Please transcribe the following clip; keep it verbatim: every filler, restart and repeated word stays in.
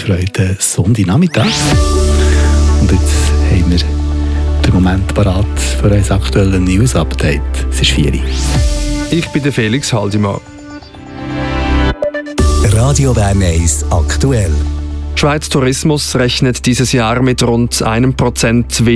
gefreuten Sonntagnachmittag. Und jetzt haben wir den Moment parat für ein aktuelles News-Update. Es ist vier Uhr. Ich bin der Felix Haldimann. Radio Bern eins aktuell. Schweiz Tourismus rechnet dieses Jahr mit rund einem Prozent